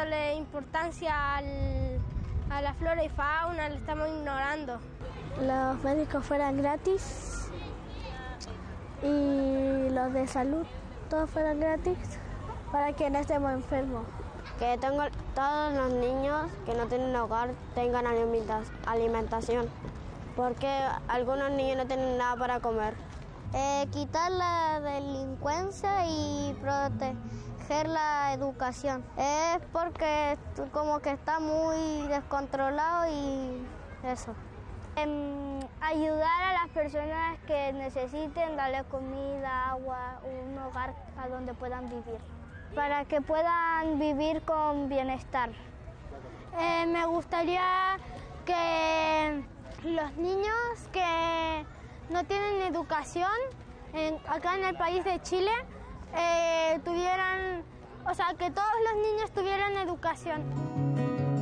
dándole importancia a la flora y fauna, le estamos ignorando. Los médicos fueran gratis y los de salud, todos fueran gratis para que no estemos enfermos. Que todos los niños que no tienen hogar tengan alimentación, porque algunos niños no tienen nada para comer. Quitar la delincuencia y proteger la educación. Es porque como que está muy descontrolado y eso. Ayudar a las personas que necesiten, darles comida, agua, un hogar a donde puedan vivir, para que puedan vivir con bienestar. Me gustaría que los niños que no tienen educación acá en el país de Chile que todos los niños tuvieran educación.